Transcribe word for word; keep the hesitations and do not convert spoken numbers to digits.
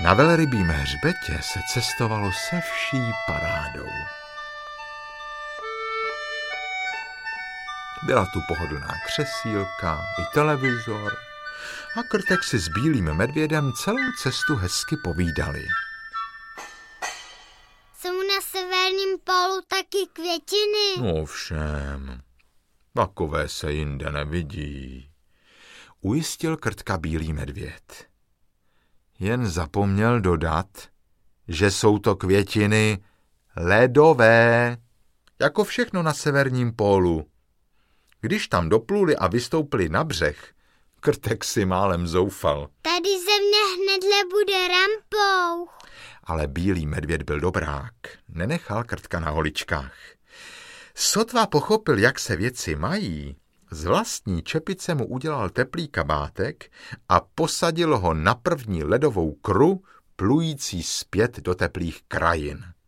Na velrybím hřbetě se cestovalo se vší parádou. Byla tu pohodlná křesílka i televizor a Krtek si s bílým medvědem celou cestu hezky povídali. Jsou na severním pólu taky květiny? No všem, takové se jinde nevidí, ujistil Krtka bílý medvěd. Jen zapomněl dodat, že jsou to květiny ledové, jako všechno na severním pólu. Když tam dopluli a vystoupili na břeh, Krtek si málem zoufal. Tady země hnedle bude rampou. Ale bílý medvěd byl dobrák, nenechal Krtka na holičkách. Sotva pochopil, jak se věci mají, z vlastní čepice mu udělal teplý kabátek a posadil ho na první ledovou kru, plující zpět do teplých krajin.